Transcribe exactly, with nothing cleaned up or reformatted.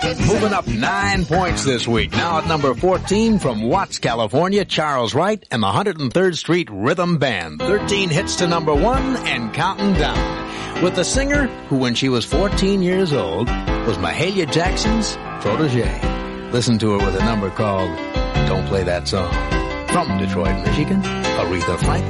Moving up nine points this week. Now at number fourteen from Watts, California, Charles Wright and the one hundred third Street Rhythm Band. thirteen hits to number one and counting down. With the singer who, when she was fourteen years old, was Mahalia Jackson's protege. Listen to her with a number called Don't Play That Song. From Detroit, Michigan, Aretha Franklin.